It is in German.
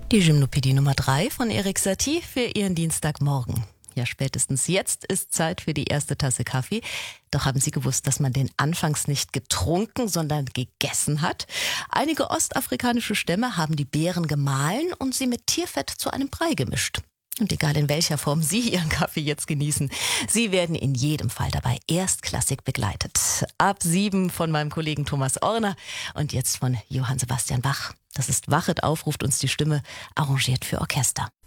Die Gymnopädie Nummer 3 von Erik Satie für Ihren Dienstagmorgen. Ja, spätestens jetzt ist Zeit für die erste Tasse Kaffee. Doch haben Sie gewusst, dass man den anfangs nicht getrunken, sondern gegessen hat? Einige ostafrikanische Stämme haben die Beeren gemahlen und sie mit Tierfett zu einem Brei gemischt. Und egal in welcher Form Sie Ihren Kaffee jetzt genießen, Sie werden in jedem Fall dabei erstklassig begleitet. Ab 7 von meinem Kollegen Thomas Orner und jetzt von Johann Sebastian Bach. Das ist Wachet auf, ruft uns die Stimme, arrangiert für Orchester.